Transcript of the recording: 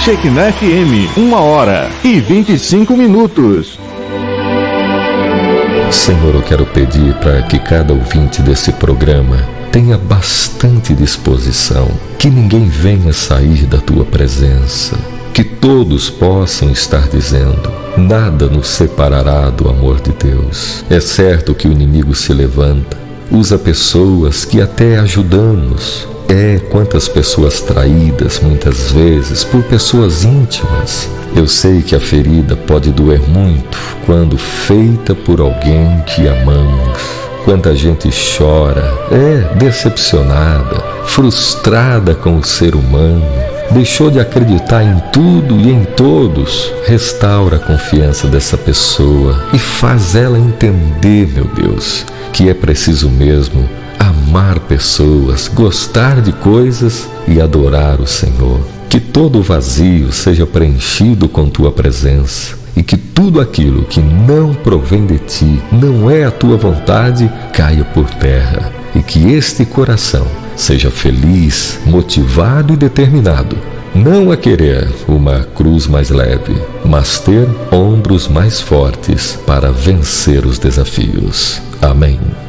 Shekinah FM, 1h25. Senhor, eu quero pedir para que cada ouvinte desse programa tenha bastante disposição, que ninguém venha sair da tua presença, que todos possam estar dizendo: nada nos separará do amor de Deus. É certo que o inimigo se levanta, usa pessoas que até ajudamos. Quantas pessoas traídas, muitas vezes, por pessoas íntimas. Eu sei que a ferida pode doer muito quando feita por alguém que amamos. Quanta gente chora, decepcionada, frustrada com o ser humano, deixou de acreditar em tudo e em todos. Restaura a confiança dessa pessoa e faz ela entender, meu Deus, que é preciso mesmo amar pessoas, gostar de coisas e adorar o Senhor. Que todo o vazio seja preenchido com tua presença e que tudo aquilo que não provém de ti, não é a tua vontade, caia por terra. E que este coração seja feliz, motivado e determinado, não a querer uma cruz mais leve, mas ter ombros mais fortes para vencer os desafios. Amém.